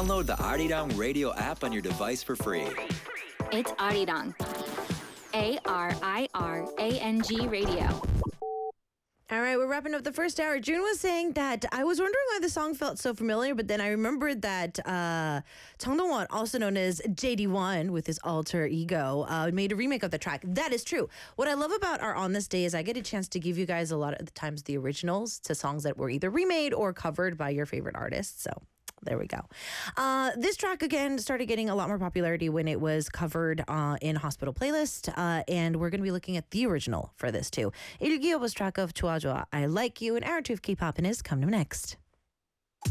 Download the Arirang radio app on your device for free. It's Arirang. ARIRANG Radio. All right, we're wrapping up the first hour. June was saying that I was wondering why the song felt so familiar, but then I remembered that Chung Dong-won, also known as JD1 with his alter ego, made a remake of the track. That is true. What I love about our On This Day is I get a chance to give you guys a lot of the times the originals to songs that were either remade or covered by your favorite artists. So there we go. This track, again, started getting a lot more popularity when it was covered in Hospital Playlist, and we're going to be looking at the original for this, too. 일기예보's track of 좋아 좋아, I Like You, and hour 2 of K-pop is coming up next.